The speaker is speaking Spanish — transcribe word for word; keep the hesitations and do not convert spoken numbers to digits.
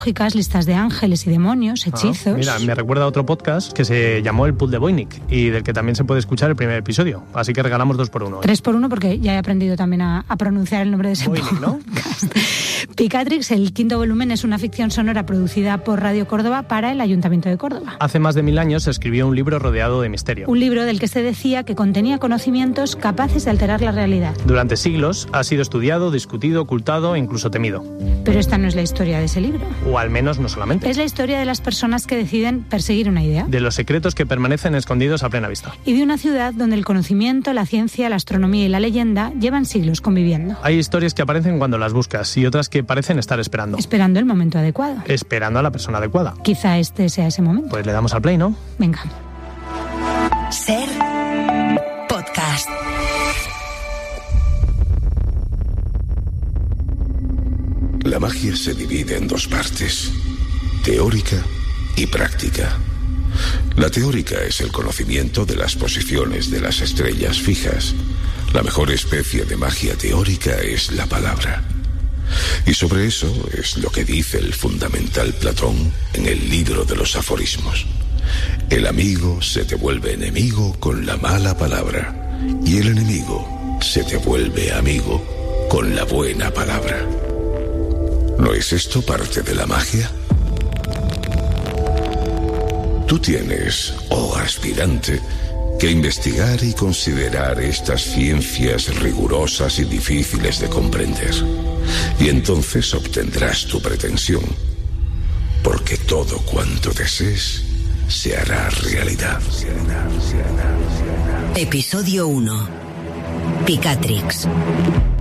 listas de ángeles y demonios, hechizos... Ah, mira, me recuerda a otro podcast que se llamó El Pool de Voynich y del que también se puede escuchar el primer episodio. Así que regalamos dos por uno. ¿eh? Tres por uno porque ya he aprendido también a, a pronunciar el nombre de ese Voynich, ¿no? podcast. Picatrix, el quinto volumen, es una ficción sonora producida por Radio Córdoba para el Ayuntamiento de Córdoba. Hace más de mil años se escribió un libro rodeado de misterio. Un libro del que se decía que contenía conocimientos capaces de alterar la realidad. Durante siglos ha sido estudiado, discutido, ocultado e incluso temido. Pero esta no es la historia de ese libro. O al menos no solamente. Es la historia de las personas que deciden perseguir una idea. De los secretos que permanecen escondidos a plena vista. Y de una ciudad donde el conocimiento, la ciencia, la astronomía y la leyenda llevan siglos conviviendo. Hay historias que aparecen cuando las buscas y otras que parecen estar esperando. Esperando el momento adecuado. Esperando a la persona adecuada. Quizá este sea ese momento. Pues le damos al play, ¿no? Venga. Ser podcast. La magia se divide en dos partes, teórica y práctica. La teórica es el conocimiento de las posiciones de las estrellas fijas. La mejor especie de magia teórica es la palabra. Y sobre eso es lo que dice el fundamental Platón en el libro de los aforismos. El amigo se te vuelve enemigo con la mala palabra, y el enemigo se te vuelve amigo con la buena palabra. ¿No es esto parte de la magia? Tú tienes, oh aspirante, que investigar y considerar estas ciencias rigurosas y difíciles de comprender. Y entonces obtendrás tu pretensión, porque todo cuanto desees se hará realidad. Episodio uno. Picatrix.